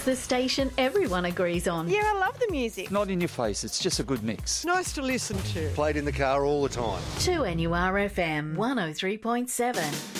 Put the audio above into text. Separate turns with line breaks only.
the station everyone agrees on.
Yeah, I love the music.
Not in your face, it's just a good mix.
Nice to listen to.
Played in the car all the time.
2NURFM 103.7.